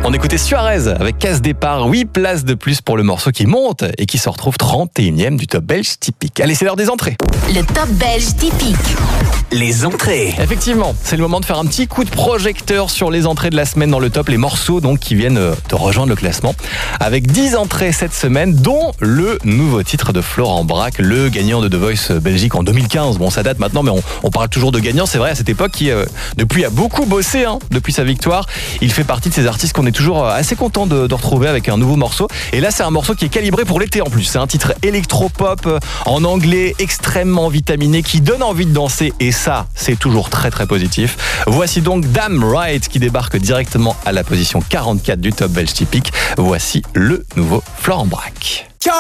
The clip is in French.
On écoutait Suarez avec Casse Départ, 8 places de plus pour le morceau qui monte et qui se retrouve 31e du top belge typique. Allez, c'est l'heure des entrées. Le top belge typique. Les entrées. Effectivement, c'est le moment de faire un petit coup de projecteur sur les entrées de la semaine dans le top, les morceaux donc qui viennent de rejoindre le classement. Avec 10 entrées cette semaine, dont le nouveau titre de Florent Braque, le gagnant de The Voice Belgique en 2015. Bon, ça date maintenant, mais on parle toujours de gagnant. C'est vrai, à cette époque, qui depuis a beaucoup bossé depuis sa victoire. Il fait partie de ces artistes qu'on est toujours assez content de retrouver avec un nouveau morceau. Et là, c'est un morceau qui est calibré pour l'été en plus. C'est un titre électropop en anglais extrêmement vitaminé qui donne envie de danser. Et ça, c'est toujours très très positif. Voici donc Damn Right qui débarque directement à la position 44 du top belge typique. Voici le nouveau Florent Braque.